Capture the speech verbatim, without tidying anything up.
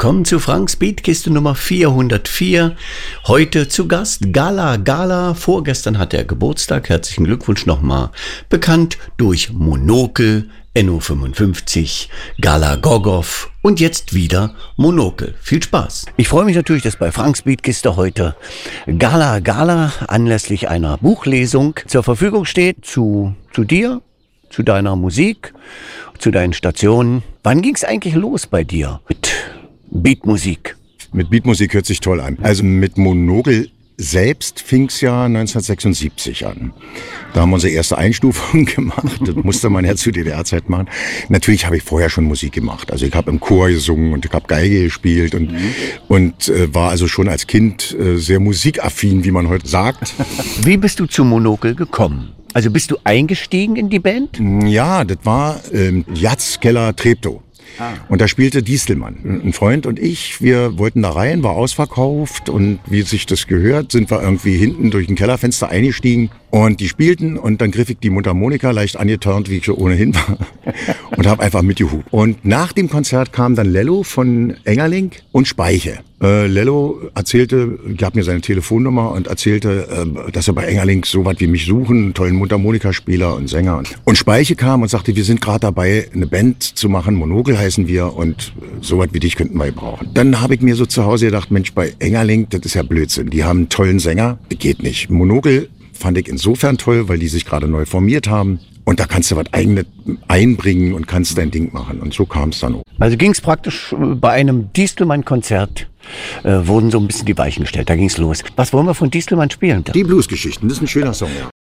willkommen zu Franks Beatkiste Nummer vierhundertvier. Heute zu Gast Gala Gala. Vorgestern hatte er Geburtstag. Herzlichen Glückwunsch nochmal. Bekannt durch Monokel, N O fünfundfünfzig, Gala Gogow und jetzt wieder Monokel. Viel Spaß. Ich freue mich natürlich, dass bei Franks Beatkiste heute Gala Gala anlässlich einer Buchlesung zur Verfügung steht. Zu, zu dir, zu deiner Musik, zu deinen Stationen. Wann ging es eigentlich los bei dir mit Beatmusik? Mit Beatmusik hört sich toll an. Also mit Monokel selbst fing es ja neunzehnhundertsechsundsiebzig an. Da haben wir unsere erste Einstufung gemacht. Das musste man ja zu D D R-Zeit machen. Natürlich habe ich vorher schon Musik gemacht. Also ich habe im Chor gesungen und ich habe Geige gespielt und, mhm. und äh, war also schon als Kind äh, sehr musikaffin, wie man heute sagt. Wie bist du zu Monokel gekommen? Also bist du eingestiegen in die Band? Ja, das war ähm, Jatz Keller Treptow. Ah. Und da spielte Distelmann. Ein Freund und ich, wir wollten da rein, war ausverkauft und wie sich das gehört, sind wir irgendwie hinten durch ein Kellerfenster eingestiegen und die spielten und dann griff ich die Mundharmonika leicht angeturnt, wie ich schon ohnehin war und habe einfach mitgehupt. Und nach dem Konzert kam dann Lello von Engerling und Speiche. Äh, Lello erzählte, gab mir seine Telefonnummer und erzählte, äh, dass er bei Engerling so was wie mich suchen, einen tollen Mundharmonikaspieler und Sänger. Und Speiche kam und sagte, wir sind gerade dabei, eine Band zu machen, Monokel heißen wir und so was wie dich könnten wir brauchen. Dann habe ich mir so zu Hause gedacht, Mensch, bei Engerling, das ist ja Blödsinn. Die haben einen tollen Sänger, das geht nicht. Monokel fand ich insofern toll, weil die sich gerade neu formiert haben. Und da kannst du was Eigenes einbringen und kannst dein Ding machen. Und so kam es dann auch. Also ging es praktisch bei einem Distelmann-Konzert, äh, wurden so ein bisschen die Weichen gestellt. Da ging es los. Was wollen wir von Distelmann spielen? Die Bluesgeschichten, das ist ein schöner Song, ja.